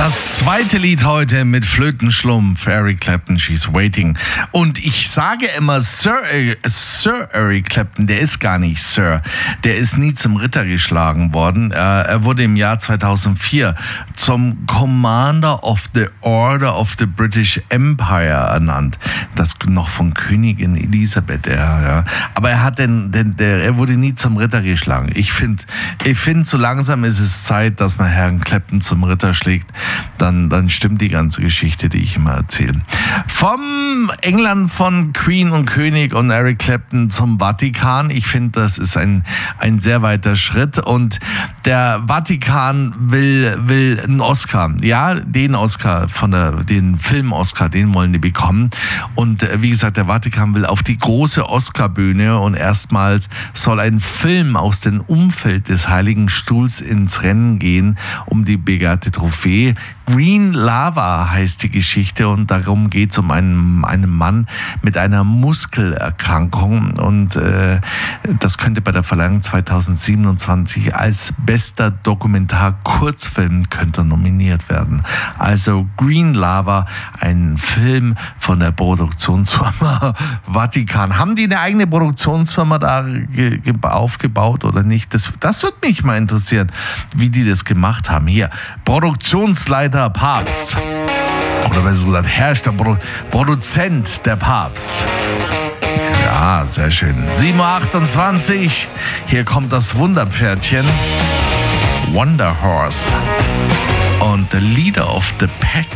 Das zweite Lied heute mit Flötenschlumpf, Eric Clapton, She's Waiting. Und ich sage immer Sir Eric Clapton, der ist gar nicht Sir. Der ist nie zum Ritter geschlagen worden. Er wurde im Jahr 2004 zum Commander of the Order of the British Empire ernannt. Das noch von Königin Elisabeth. Ja. Aber er wurde nie zum Ritter geschlagen. Ich finde, so langsam ist es Zeit, dass man Herrn Clapton zum Ritter schlägt. Dann stimmt die ganze Geschichte, die ich immer erzähle. Vom England von Queen und König und Eric Clapton zum Vatikan. Ich finde, das ist ein sehr weiter Schritt. Und der Vatikan will einen Oscar. Ja, den Oscar, den Film-Oscar, den wollen die bekommen. Und wie gesagt, der Vatikan will auf die große Oscarbühne und erstmals soll ein Film aus dem Umfeld des Heiligen Stuhls ins Rennen gehen, um die begehrte Trophäe. Green Lava heißt die Geschichte und darum geht es um einen Mann mit einer Muskelerkrankung und das könnte bei der Verleihung 2027 als bester Dokumentar-Kurzfilm nominiert werden. Also Green Lava, ein Film von der Produktionsfirma Vatikan. Haben die eine eigene Produktionsfirma da aufgebaut oder nicht? Das würde mich mal interessieren, wie die das gemacht haben. Hier, Produktionsleiter Papst. Oder besser gesagt, Herrscher, Produzent der Papst. Ja, sehr schön. 7.28 Uhr. Hier kommt das Wunderpferdchen. Wonder Horse. Und the Leader of the Pack.